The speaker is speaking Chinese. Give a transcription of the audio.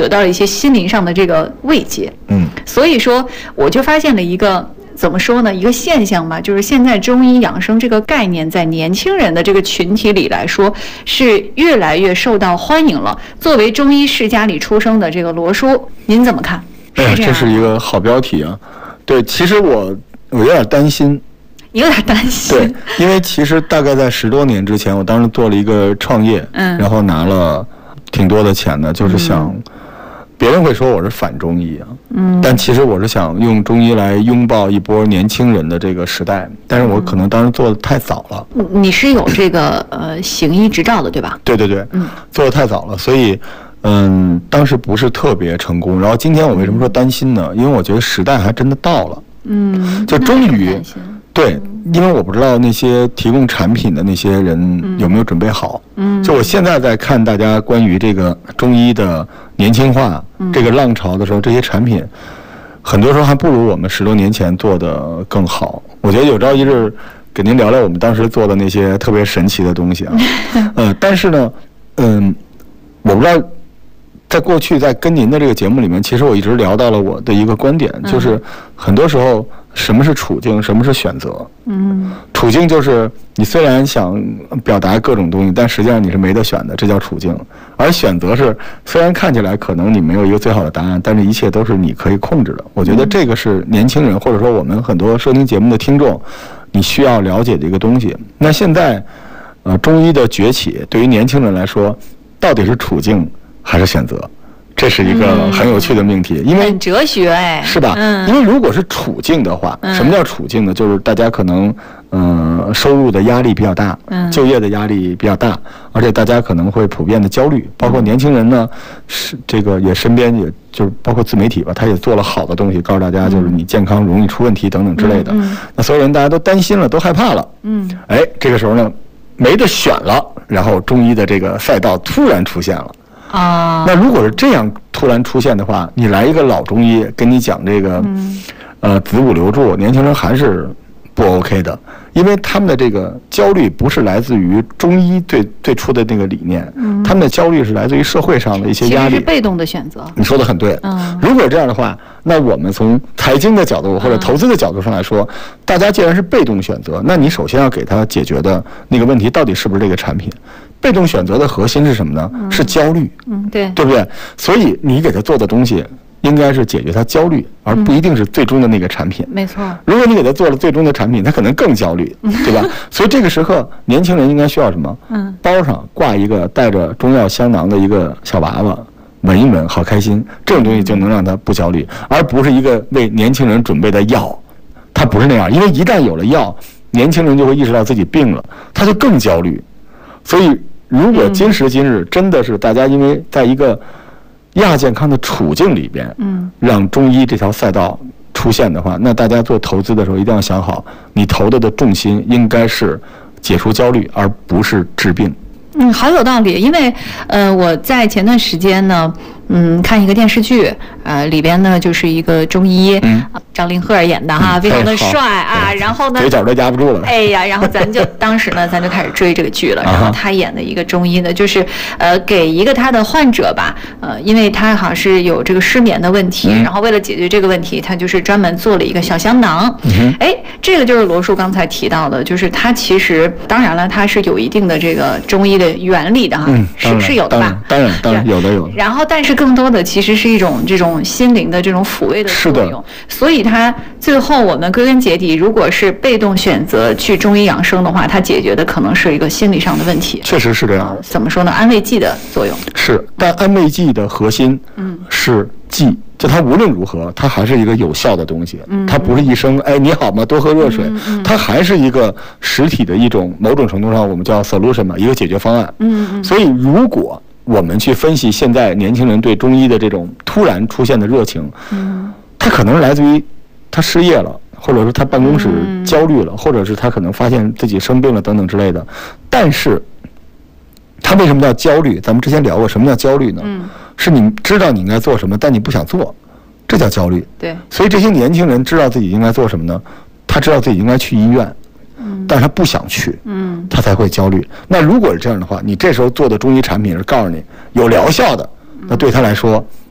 得到了一些心灵上的这个慰藉。所以说我就发现了一个。怎么说呢？一个现象吧，就是现在中医养生这个概念在年轻人的这个群体里来说，是越来越受到欢迎了。作为中医世家里出生的这个罗叔，您怎么看？ 这是一个好标题啊！对，其实我有点担心。 你有点担心？ 对，因为其实大概在10多年之前，我当时做了一个创业，然后拿了挺多的钱的，就是想。别人会说我是反中医啊，但其实我是想用中医来拥抱一波年轻人的这个时代，但是我可能当时做的太早了。 你是有这个行医执照的对吧？ 对，做的太早了，所以当时不是特别成功。然后今天我为什么说担心呢？因为我觉得时代还真的到了，就终于。对，因为我不知道那些提供产品的那些人有没有准备好。就我现在在看大家关于这个中医的年轻化这个浪潮的时候，这些产品很多时候还不如我们10多年前做的更好。我觉得有朝一日给您聊聊我们当时做的那些特别神奇的东西啊。但是呢，我不知道。在过去，在跟您的这个节目里面，其实我一直聊到了我的一个观点，就是很多时候什么是处境，什么是选择。处境就是你虽然想表达各种东西，但实际上你是没得选的，这叫处境。而选择是虽然看起来可能你没有一个最好的答案，但是一切都是你可以控制的。我觉得这个是年轻人或者说我们很多收听节目的听众，你需要了解的一个东西。那现在，中医的崛起对于年轻人来说，到底是处境还是选择？这是一个很有趣的命题，因为很哲学哎， 是吧？因为如果是处境的话，什么叫处境呢？就是大家可能收入的压力比较大，就业的压力比较大，而且大家可能会普遍的焦虑，包括年轻人呢，是这个也身边也就是包括自媒体吧，他也做了好的东西，告诉大家就是你健康容易出问题等等之类的。那所有人大家都担心了，都害怕了。这个时候呢，没得选了，然后中医的这个赛道突然出现了。那如果是这样突然出现的话，你来一个老中医跟你讲这个，子午流注，年轻人还是不 OK 的，因为他们的这个焦虑不是来自于中医最初的那个理念，他们的焦虑是来自于社会上的一些压力， 其实是被动的选择。 你说的很对。如果这样的话，那我们从财经的角度或者投资的角度上来说，大家既然是被动选择，那你首先要给他解决的那个问题到底是不是这个产品？被动选择的核心是什么呢？是焦虑。对不对？所以你给他做的东西应该是解决他焦虑，而不一定是最终的那个产品。 没错。 如果你给他做了最终的产品，他可能更焦虑，对吧？所以这个时刻，年轻人应该需要什么？包上挂一个带着中药香囊的一个小娃娃，闻一闻，好开心。这种东西就能让他不焦虑，而不是一个为年轻人准备的药。它不是那样，因为一旦有了药，年轻人就会意识到自己病了，他就更焦虑。所以如果今时今日真的是大家因为在一个亚健康的处境里边，让中医这条赛道出现的话，那大家做投资的时候一定要想好，你投的重心应该是解除焦虑，而不是治病。 好有道理。因为我在前段时间呢，看一个电视剧，里边呢就是一个中医，张凌赫演的哈，非常的帅啊。然后呢， 嘴角都压不住了。 哎呀，然后当时呢，咱就开始追这个剧了。然后他演的一个中医呢，就是给一个他的患者吧，因为他好像是有这个失眠的问题，然后为了解决这个问题，他就是专门做了一个小香囊。这个就是罗叔刚才提到的，就是他其实当然了，他是有一定的这个中医的原理的哈，是有的吧？当然有的。 然后，但是更多的其实是一种这种心灵的这种抚慰的作用。所以它最后我们归根结底，如果是被动选择去中医养生的话，它解决的可能是一个心理上的问题。 确实是这样。 怎么说呢？安慰剂的作用是，但安慰剂的核心是剂。就它无论如何，它还是一个有效的东西。它不是一声“哎，你好吗？多喝热水”，它还是一个实体的一种某种程度上我们叫 solution 嘛，一个解决方案。所以如果我们去分析现在年轻人对中医的这种突然出现的热情，他可能来自于他失业了，或者说他办公室焦虑了，或者是他可能发现自己生病了等等之类的。但是他为什么叫焦虑？咱们之前聊过，什么叫焦虑呢？是你知道你应该做什么，但你不想做，这叫焦虑。 对。 所以这些年轻人知道自己应该做什么呢？他知道自己应该去医院，但是他不想去，他才会焦虑。那如果是这样的话，你这时候做的中医产品是告诉你有疗效的，那对他来说